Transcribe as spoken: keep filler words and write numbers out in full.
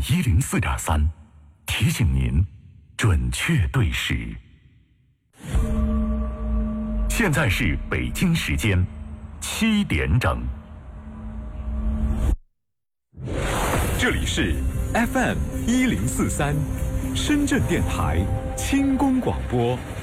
一零四点三，提醒您准确对时。现在是北京时间七点整。 这里是 F M 一零四三，深圳电台轻功广播